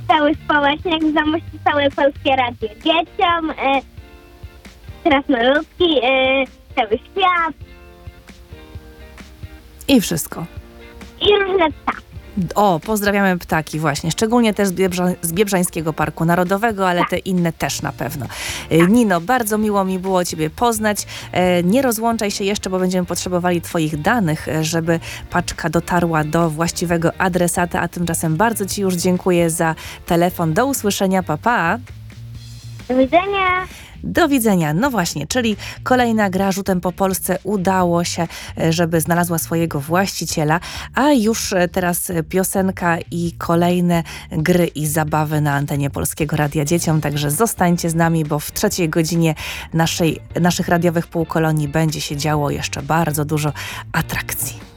cały społecznik, w domu całe Polskie Radio dzieciom, krasnoludki, cały świat I wszystko. i różne ptaki. O, pozdrawiamy ptaki właśnie, szczególnie też z Biebrzańskiego Parku Narodowego, ale te inne też na pewno. Nino, bardzo miło mi było Ciebie poznać. Nie rozłączaj się jeszcze, bo będziemy potrzebowali Twoich danych, żeby paczka dotarła do właściwego adresata, a tymczasem bardzo Ci już dziękuję za telefon. Do usłyszenia, pa, pa. Do widzenia. Do widzenia. No właśnie, czyli kolejna gra Rzutem po Polsce udało się, żeby znalazła swojego właściciela, a już teraz piosenka i kolejne gry i zabawy na antenie Polskiego Radia Dzieciom, także zostańcie z nami, bo w trzeciej godzinie naszych radiowych półkolonii będzie się działo jeszcze bardzo dużo atrakcji.